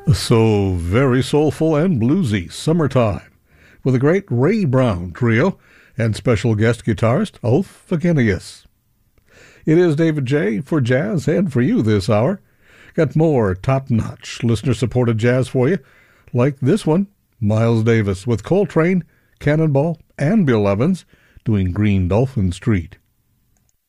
So very soulful and bluesy, Summertime, with a great Ray Brown trio and special guest guitarist Ulf Agenius. It is David J. for Jazz and for you this hour. Got more top-notch listener-supported jazz for you, like this one, Miles Davis with Coltrane, Cannonball, and Bill Evans doing Green Dolphin Street.